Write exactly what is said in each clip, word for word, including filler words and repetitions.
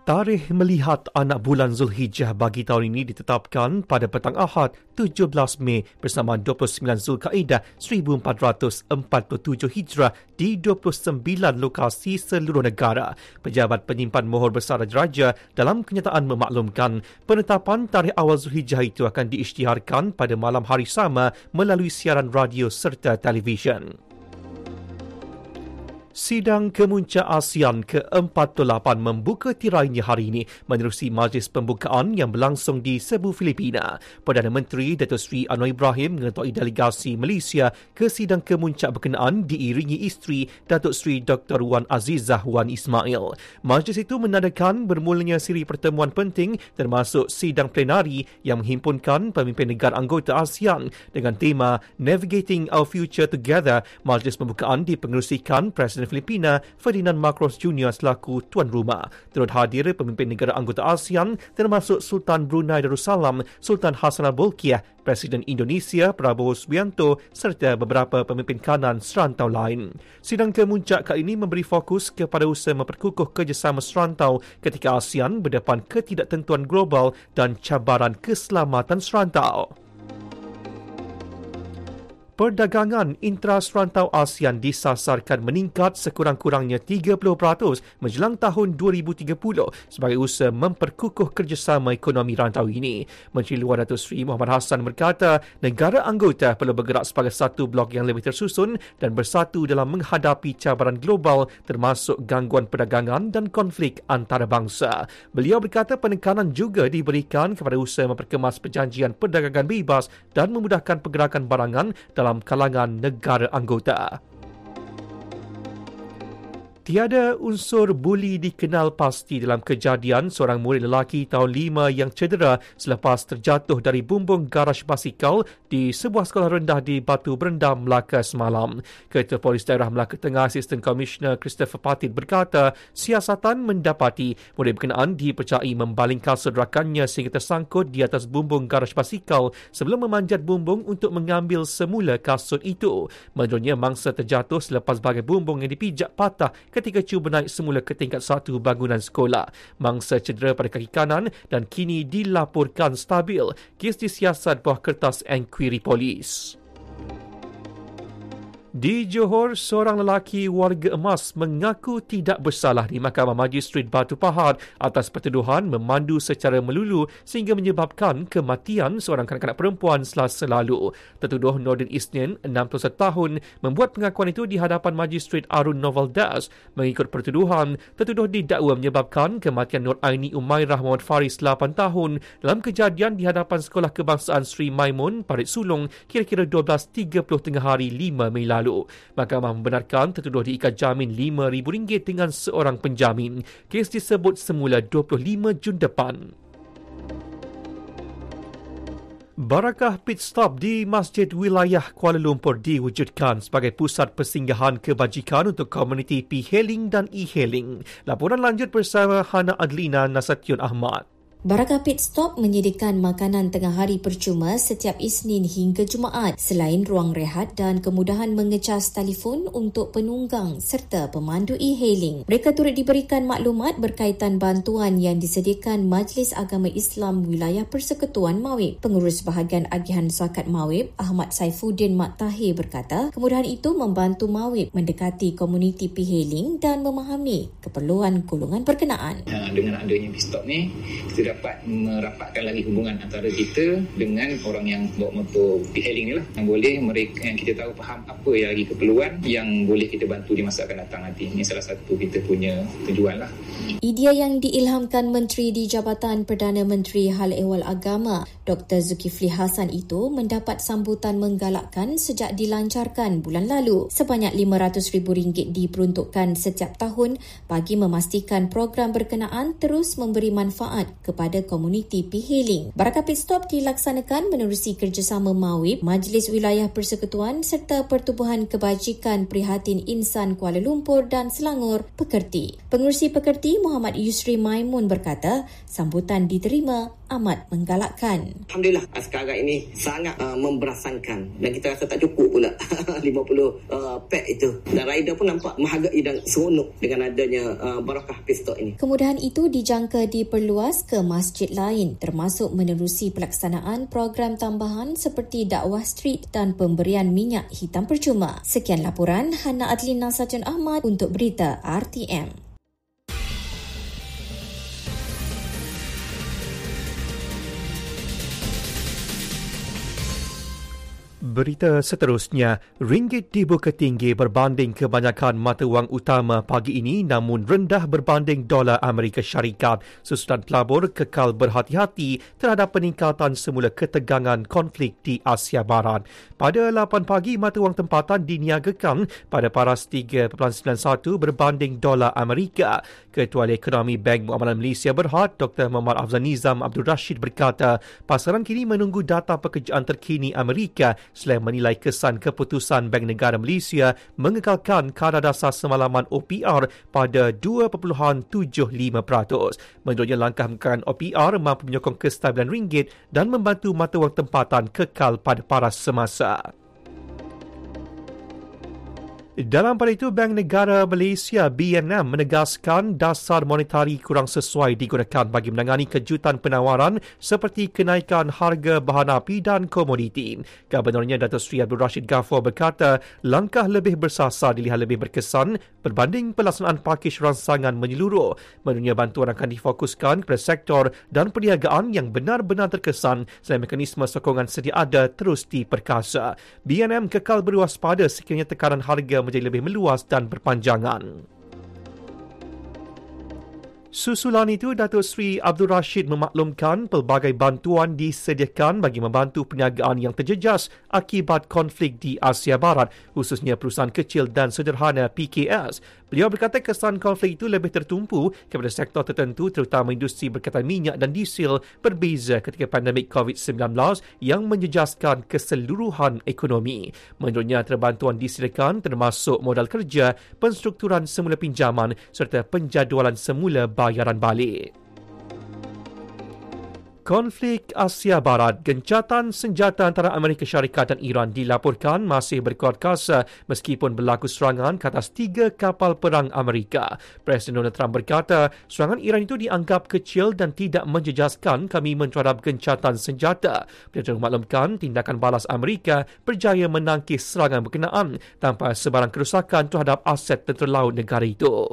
Tarikh melihat anak bulan Zulhijjah bagi tahun ini ditetapkan pada petang Ahad tujuh belas Mei bersamaan dua puluh sembilan Zulkaidah seribu empat ratus empat puluh tujuh Hijrah di dua puluh sembilan lokasi seluruh negara. Pejabat penyimpan mohor besar Raja dalam kenyataan memaklumkan penetapan tarikh awal Zulhijjah itu akan diisytiharkan pada malam hari sama melalui siaran radio serta televisyen. Sidang Kemuncak ASEAN ke empat puluh lapan membuka tirainya hari ini menerusi majlis pembukaan yang berlangsung di Cebu, Filipina. Perdana Menteri Datuk Seri Anwar Ibrahim mengetuai delegasi Malaysia ke sidang kemuncak berkenaan diiringi isteri Datuk Seri Doktor Wan Azizah Wan Ismail. Majlis itu menandakan bermulanya siri pertemuan penting termasuk sidang plenari yang menghimpunkan pemimpin negara anggota ASEAN dengan tema Navigating Our Future Together. Majlis pembukaan dipengerusikan Presiden Filipina Ferdinand Marcos Junior selaku tuan rumah. Turut hadir pemimpin negara anggota ASEAN termasuk Sultan Brunei Darussalam, Sultan Hassan Al-Bolkiah, Presiden Indonesia Prabowo Subianto serta beberapa pemimpin kanan serantau lain. Sidang kemuncak kali ini memberi fokus kepada usaha memperkukuh kerjasama serantau ketika ASEAN berdepan ketidaktentuan global dan cabaran keselamatan serantau. Perdagangan intra-serantau ASEAN disasarkan meningkat sekurang-kurangnya tiga puluh peratus menjelang tahun dua ribu tiga puluh sebagai usaha memperkukuh kerjasama ekonomi rantau ini. Menteri Luar Datuk Seri Muhammad Hassan berkata, negara anggota perlu bergerak sebagai satu blok yang lebih tersusun dan bersatu dalam menghadapi cabaran global termasuk gangguan perdagangan dan konflik antarabangsa. Beliau berkata penekanan juga diberikan kepada usaha memperkemas perjanjian perdagangan bebas dan memudahkan pergerakan barangan dalam kalangan negara anggota. Tiada unsur buli dikenal pasti dalam kejadian seorang murid lelaki tahun lima yang cedera selepas terjatuh dari bumbung garaj basikal di sebuah sekolah rendah di Batu Berendam, Melaka semalam. Ketua Polis Daerah Melaka Tengah Asisten Komisioner Christopher Patit berkata, siasatan mendapati murid berkenaan dipercayai membaling kasut rakannya sehingga tersangkut di atas bumbung garaj basikal sebelum memanjat bumbung untuk mengambil semula kasut itu. Menurutnya, mangsa terjatuh selepas bahagian bumbung yang dipijak patah ketika cuba naik semula ke tingkat satu bangunan sekolah. Mangsa cedera pada kaki kanan dan kini dilaporkan stabil. Kes disiasat bawah kertas enkuiri polis. Di Johor, seorang lelaki warga emas mengaku tidak bersalah di Mahkamah Magistrate Batu Pahat atas pertuduhan memandu secara melulu sehingga menyebabkan kematian seorang kanak-kanak perempuan Selasa lalu. Tertuduh Nordin Isnin, enam puluh satu tahun, membuat pengakuan itu di hadapan Magistrate Arun Novaldas. Mengikut pertuduhan, tertuduh didakwa menyebabkan kematian Nur Aini Umairah Muhammad Faris, lapan tahun, dalam kejadian di hadapan Sekolah Kebangsaan Sri Maimun, Parit Sulong, kira-kira dua belas tiga puluh tengah hari lima Mei lalu. Mahkamah membenarkan tertuduh diikat jamin lima ribu ringgit dengan seorang penjamin. Kes disebut semula dua puluh lima Jun depan. Barakah Pit Stop di Masjid Wilayah Kuala Lumpur diwujudkan sebagai pusat persinggahan kebajikan untuk komuniti P-Hailing dan E-Hailing. Laporan lanjut bersama Hana Adlina Nasution Ahmad. Barakah Pit Stop menyediakan makanan tengah hari percuma setiap Isnin hingga Jumaat selain ruang rehat dan kemudahan mengecas telefon untuk penunggang serta pemandu e-hailing. Mereka turut diberikan maklumat berkaitan bantuan yang disediakan Majlis Agama Islam Wilayah Persekutuan Mawib. Pengurus Bahagian Agihan Zakat Mawib, Ahmad Saifuddin Mat Tahir berkata, kemudahan itu membantu Mawib mendekati komuniti e-hailing dan memahami keperluan golongan berkenaan. Ha, dengan adanya Pit Stop ni, kita dapat merapatkan lagi hubungan antara kita dengan orang yang bawa motor e-hailing ni lah, yang boleh mereka yang kita tahu faham apa yang lagi keperluan yang boleh kita bantu di masa akan datang nanti. Ini salah satu kita punya tujuan lah. Idea yang diilhamkan Menteri di Jabatan Perdana Menteri Hal Ehwal Agama Doktor Zulkifli Hasan itu mendapat sambutan menggalakkan sejak dilancarkan bulan lalu. Sebanyak lima ratus ribu ringgit diperuntukkan setiap tahun bagi memastikan program berkenaan terus memberi manfaat kepada pada komuniti e-hailing. Barakah Pit Stop dilaksanakan menerusi kerjasama Mawib, Majlis Wilayah Persekutuan serta Pertubuhan Kebajikan Prihatin Insan Kuala Lumpur dan Selangor Pekerti. Pengerusi Pekerti Bupati Muhammad Yusri Maimun berkata sambutan diterima amat menggalakkan. Alhamdulillah, sekarang ini sangat uh, memberasankan dan kita rasa tak cukup pula lima puluh uh, pack itu. Dan rider pun nampak menghargai dan seronok dengan adanya uh, barakah pistol ini. Kemudahan itu dijangka diperluas ke masjid lain termasuk menerusi pelaksanaan program tambahan seperti dakwah street dan pemberian minyak hitam percuma. Sekian laporan Hana Adlina Sajun Ahmad untuk Berita R T M. Berita seterusnya, ringgit dibuka tinggi berbanding kebanyakan mata wang utama pagi ini namun rendah berbanding dolar Amerika Syarikat. Susunan pelabur kekal berhati-hati terhadap peningkatan semula ketegangan konflik di Asia Barat. Pada lapan pagi, mata wang tempatan diniagakan pada paras tiga perpuluhan sembilan satu berbanding dolar Amerika. Ketua Ekonomi Bank Muamalah Malaysia Berhad, Doktor Muhammad Afzal Nizam Abdul Rashid berkata, pasaran kini menunggu data pekerjaan terkini Amerika selain menilai kesan keputusan Bank Negara Malaysia mengekalkan kadar dasar semalaman O P R pada dua perpuluhan tujuh lima peratus. Menurutnya, langkah mengekang O P R mampu menyokong kestabilan ringgit dan membantu mata wang tempatan kekal pada paras semasa. Dalam pada itu, Bank Negara Malaysia B N M menegaskan dasar monetari kurang sesuai digunakan bagi menangani kejutan penawaran seperti kenaikan harga bahan api dan komoditi. Gubernurnya Datuk Seri Abdul Rashid Ghaffar berkata langkah lebih bersasar dilihat lebih berkesan berbanding pelaksanaan pakej rangsangan menyeluruh. Menurutnya, bantuan akan difokuskan kepada sektor dan perniagaan yang benar-benar terkesan selain mekanisme sokongan sedia ada terus diperkasa. B N M kekal berwaspada sekiranya tekanan harga menjadi lebih meluas dan berpanjangan. Susulan itu, Datuk Seri Abdul Rashid memaklumkan pelbagai bantuan disediakan bagi membantu perniagaan yang terjejas akibat konflik di Asia Barat, khususnya perusahaan kecil dan sederhana P K S. Beliau berkata kesan konflik itu lebih tertumpu kepada sektor tertentu terutama industri berkaitan minyak dan diesel berbeza ketika pandemik covid sembilan belas yang menjejaskan keseluruhan ekonomi. Menurutnya, bantuan disediakan termasuk modal kerja, penstrukturan semula pinjaman serta penjadualan semula bayaran balik. Konflik Asia Barat, gencatan senjata antara Amerika Syarikat dan Iran dilaporkan masih berkuat kuasa meskipun berlaku serangan ke atas tiga kapal perang Amerika. Presiden Donald Trump berkata, serangan Iran itu dianggap kecil dan tidak menjejaskan komitmen terhadap gencatan senjata. Beliau memaklumkan tindakan balas Amerika berjaya menangkis serangan berkenaan tanpa sebarang kerusakan terhadap aset tentera laut negara itu.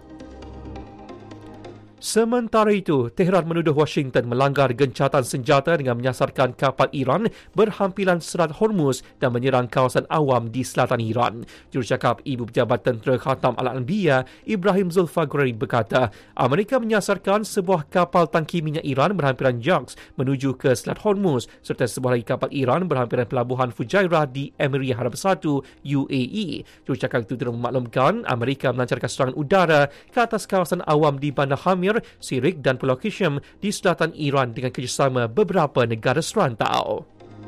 Sementara itu, Tehran menuduh Washington melanggar gencatan senjata dengan menyasarkan kapal Iran berhampiran Selat Hormuz dan menyerang kawasan awam di selatan Iran. Jurucakap Ibu Pejabat Tentera Khatam Al-Anbiya, Ibrahim Zulfaghari berkata, Amerika menyasarkan sebuah kapal tangki minyak Iran berhampiran Jaks menuju ke Selat Hormuz serta sebuah lagi kapal Iran berhampiran pelabuhan Fujairah di Emirat Arab Bersatu, U A E. Jurucakap itu terus memaklumkan Amerika melancarkan serangan udara ke atas kawasan awam di Bandar Hamir, Sirik dan Pulau Qishm di selatan Iran dengan kerjasama beberapa negara serantau.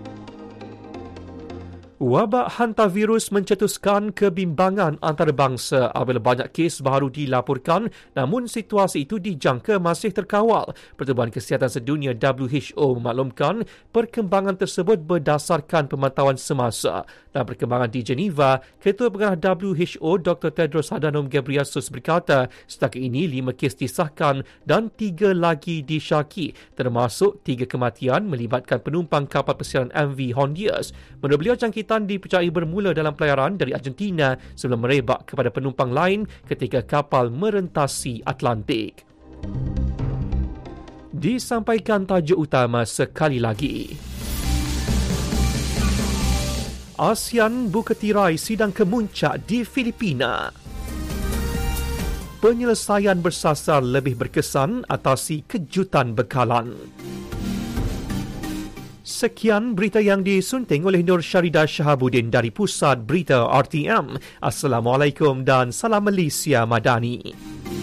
Wabak hantavirus mencetuskan kebimbangan antarabangsa apabila banyak kes baru dilaporkan, namun situasi itu dijangka masih terkawal. Pertubuhan Kesihatan Sedunia W H O memaklumkan perkembangan tersebut berdasarkan pemantauan semasa. Dalam perkembangan di Geneva, Ketua Pengarah W H O Doktor Tedros Adhanom Ghebreyesus berkata setakat ini lima kes disahkan dan tiga lagi disyaki, termasuk tiga kematian melibatkan penumpang kapal persiaran M V Hondias. Menurut beliau, jangkitan dipercayai bermula dalam pelayaran dari Argentina sebelum merebak kepada penumpang lain ketika kapal merentasi Atlantik. Disampaikan tajuk utama sekali lagi. ASEAN buka tirai sidang kemuncak di Filipina. Penyelesaian bersasar lebih berkesan atasi kejutan bekalan. Sekian berita yang disunting oleh Nur Syaridah Shahabuddin dari Pusat Berita R T M. Assalamualaikum dan salam Malaysia Madani.